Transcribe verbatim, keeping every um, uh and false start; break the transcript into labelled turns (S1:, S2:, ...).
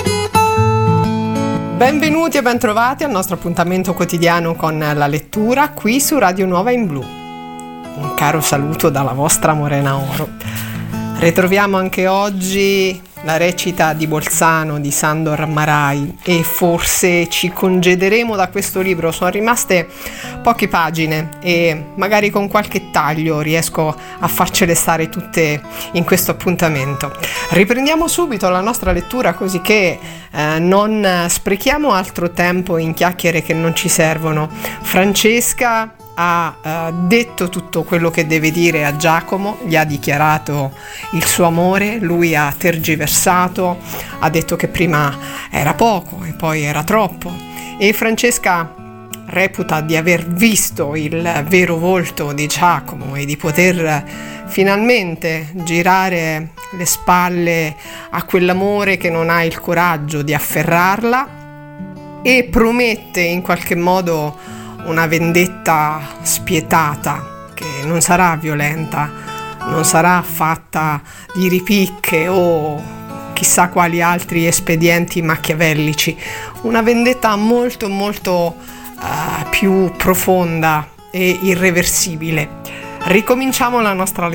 S1: Benvenuti e bentrovati al nostro appuntamento quotidiano con la lettura qui su Radio Nuova in Blu. Un caro saluto dalla vostra Morena Oro. Ritroviamo anche oggi la recita di Bolzano di Sandor Marai e forse ci congederemo da questo libro. Sono rimaste poche pagine e magari con qualche taglio riesco a farcele stare tutte in questo appuntamento. Riprendiamo subito la nostra lettura così che eh, non sprechiamo altro tempo in chiacchiere che non ci servono. Francesca ha uh, detto tutto quello che deve dire a Giacomo, gli ha dichiarato il suo amore, lui ha tergiversato, ha detto che prima era poco e poi era troppo, e Francesca reputa di aver visto il vero volto di Giacomo e di poter finalmente girare le spalle a quell'amore che non ha il coraggio di afferrarla, e promette in qualche modo una vendetta spietata che non sarà violenta, non sarà fatta di ripicche o chissà quali altri espedienti machiavellici, una vendetta molto molto uh, più profonda e irreversibile. Ricominciamo la nostra lettura.